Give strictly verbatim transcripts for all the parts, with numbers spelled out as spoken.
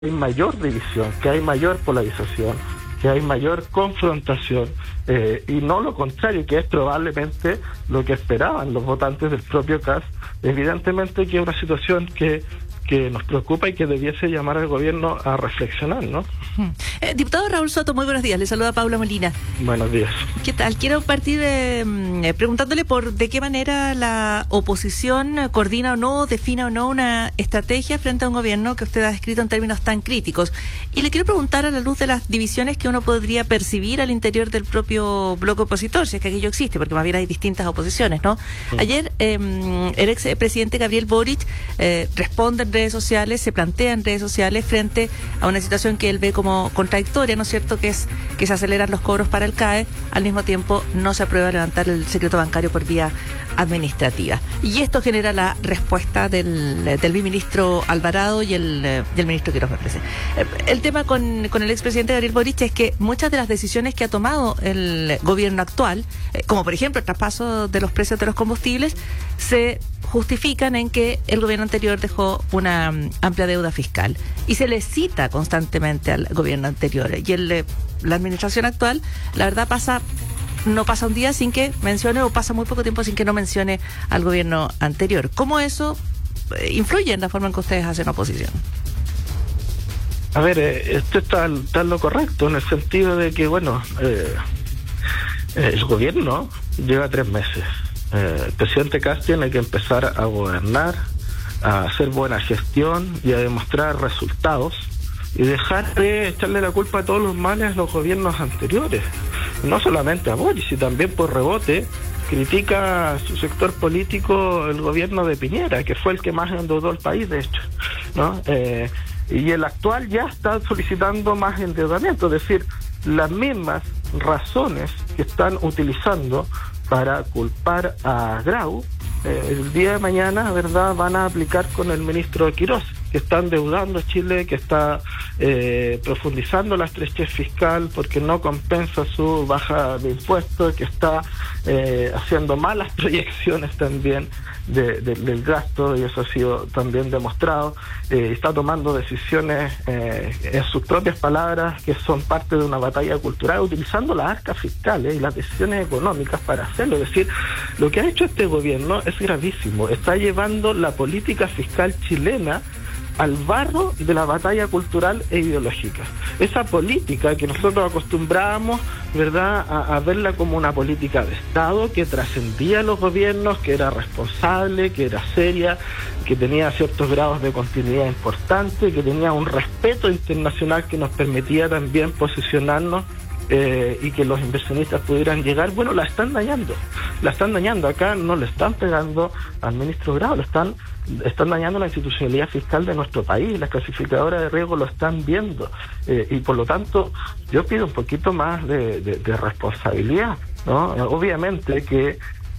hay mayor división, que hay mayor polarización, que hay mayor confrontación, eh, y no lo contrario, que es probablemente lo que esperaban los votantes del propio C A S. Evidentemente que es una situación que que nos preocupa y que debiese llamar al gobierno a reflexionar, ¿no? Eh, diputado Raúl Soto, muy buenos días. Le saluda Paula Molina. Buenos días. ¿Qué tal? Quiero partir eh, preguntándole por de qué manera la oposición coordina o no, defina o no una estrategia frente a un gobierno que usted ha descrito en términos tan críticos. Y le quiero preguntar a la luz de las divisiones que uno podría percibir al interior del propio bloque opositor, si es que aquello existe, porque más bien hay distintas oposiciones, ¿no? Sí. Ayer eh, el ex presidente Gabriel Boric eh, responde en redes sociales, se plantea en redes sociales frente a una situación que él ve como contradictoria, ¿no es cierto?, que es que se aceleran los cobros para el C A E, al mismo tiempo no se aprueba levantar el secreto bancario por vía administrativa. Y esto genera la respuesta del, del biministro Alvarado y el, y el ministro Quiroz, me parece. El tema con, con el expresidente Gabriel Boric es que muchas de las decisiones que ha tomado el gobierno actual, como por ejemplo el traspaso de los precios de los combustibles, se justifican en que el gobierno anterior dejó una um, amplia deuda fiscal y se le cita constantemente al gobierno anterior, y el, la administración actual, la verdad, pasa no pasa un día sin que mencione, o pasa muy poco tiempo sin que no mencione al gobierno anterior. ¿Cómo eso eh, influye en la forma en que ustedes hacen oposición? A ver, eh, esto está, está en lo correcto, en el sentido de que, bueno, eh, el gobierno lleva tres meses. Eh, el presidente C A S tiene que empezar a gobernar, a hacer buena gestión y a demostrar resultados, y dejar de echarle la culpa a todos los males a los gobiernos anteriores, no solamente a Boric, sino también por rebote critica a su sector político el gobierno de Piñera, que fue el que más endeudó el país, de hecho, ¿no? Eh, y el actual ya está solicitando más endeudamiento, es decir, las mismas razones que están utilizando para culpar a Grau, eh, el día de mañana, ¿verdad?, van a aplicar con el ministro Quiroz, que está endeudando a Chile, que está eh, profundizando la estrechez fiscal porque no compensa su baja de impuestos, que está eh, haciendo malas proyecciones también de, de, del gasto, y eso ha sido también demostrado. Eh, está tomando decisiones, eh, en sus propias palabras, que son parte de una batalla cultural, utilizando las arcas fiscales y las decisiones económicas para hacerlo. Es decir, lo que ha hecho este gobierno es gravísimo. Está llevando la política fiscal chilena al barro de la batalla cultural e ideológica. Esa política que nosotros acostumbrábamos, ¿verdad?, a, a verla como una política de Estado que trascendía los gobiernos, que era responsable, que era seria, que tenía ciertos grados de continuidad importantes, que tenía un respeto internacional que nos permitía también posicionarnos Eh, y que los inversionistas pudieran llegar. Bueno, la están dañando, la están dañando. Acá no le están pegando al ministro Grau, lo están, están dañando la institucionalidad fiscal de nuestro país. Las clasificadoras de riesgo lo están viendo, eh, y por lo tanto yo pido un poquito más de, de, de responsabilidad, ¿no? Obviamente que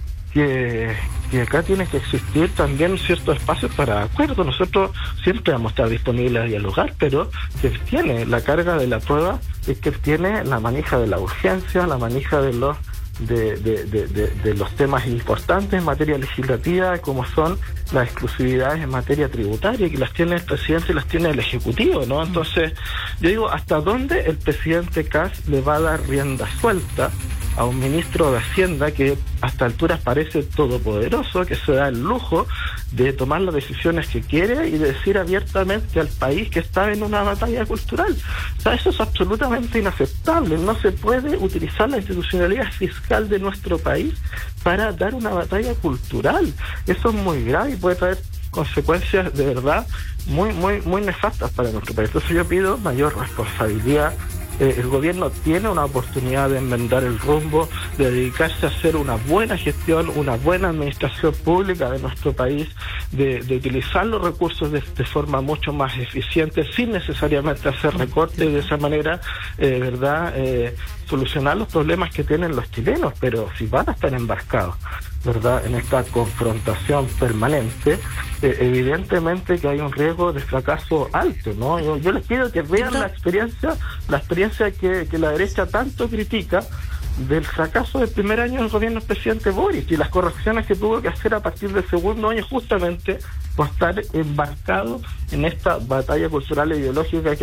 Que, que acá tiene que existir también ciertos espacios para acuerdo. Nosotros siempre vamos a estar disponibles a dialogar, pero que tiene la carga de la prueba es que tiene la manija de la urgencia, la manija de los de, de, de, de, de los temas importantes en materia legislativa, como son las exclusividades en materia tributaria, que las tiene el presidente y las tiene el Ejecutivo, ¿no? Entonces, yo digo, ¿hasta dónde el presidente C A S le va a dar rienda suelta a un ministro de Hacienda que hasta alturas parece todopoderoso, que se da el lujo de tomar las decisiones que quiere y de decir abiertamente al país que está en una batalla cultural? O sea, eso es absolutamente inaceptable. No se puede utilizar la institucionalidad fiscal de nuestro país para dar una batalla cultural. Eso es muy grave y puede traer consecuencias de verdad muy, muy, muy nefastas para nuestro país. Entonces yo pido mayor responsabilidad. Eh, el gobierno tiene una oportunidad de enmendar el rumbo, de dedicarse a hacer una buena gestión, una buena administración pública de nuestro país, de, de utilizar los recursos de, de forma mucho más eficiente, sin necesariamente hacer recortes, y de esa manera, eh, verdad, eh, solucionar los problemas que tienen los chilenos. Pero si van a estar embarcados, ¿verdad?, en esta confrontación permanente, eh, evidentemente que hay un riesgo de fracaso alto, ¿no? Yo, yo les pido que vean la experiencia, la experiencia que, que la derecha tanto critica, del fracaso del primer año del gobierno del presidente Boric y las correcciones que tuvo que hacer a partir del segundo año, justamente por estar embarcado en esta batalla cultural e ideológica que